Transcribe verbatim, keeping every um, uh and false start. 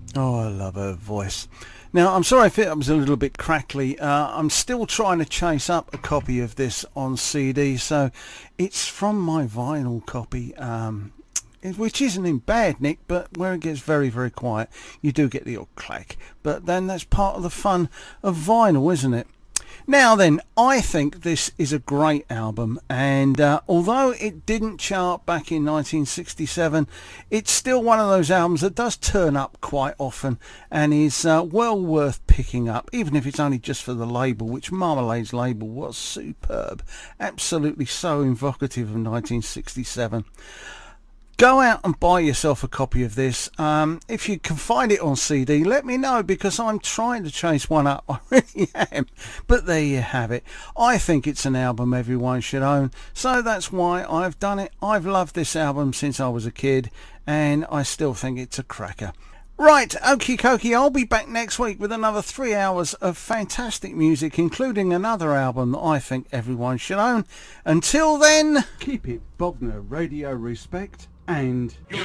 Oh, I love her voice. Now, I'm sorry if it was a little bit crackly. Uh, I'm still trying to chase up a copy of this on C D, so it's from my vinyl copy, um, which isn't in bad, Nick, but where it gets very, very quiet, you do get the odd clack. But then that's part of the fun of vinyl, isn't it? Now then, I think this is a great album, and uh, although it didn't chart back in nineteen sixty-seven, it's still one of those albums that does turn up quite often and is uh, well worth picking up, even if it's only just for the label, which Marmalade's label was superb, absolutely so evocative of nineteen sixty-seven. Go out and buy yourself a copy of this. Um, if you can find it on C D, let me know, because I'm trying to chase one up. I really am. But there you have it. I think it's an album everyone should own, so that's why I've done it. I've loved this album since I was a kid, and I still think it's a cracker. Right, okie dokie, I'll be back next week with another three hours of fantastic music, including another album that I think everyone should own. Until then, keep it Bogner Radio Respect, and...